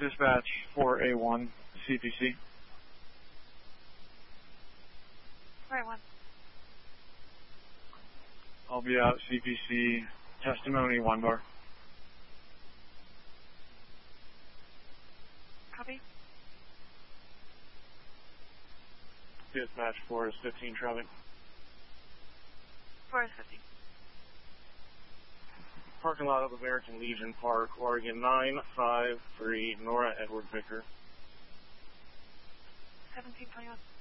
Dispatch 4A1, CPC. 4A1. I'll be out CPC, testimony 1 bar. Copy. Dispatch 4 is 15 traffic. 4 is 15. Parking lot of American Legion Park, Oregon 953, Nora Edward Vicker. 1721.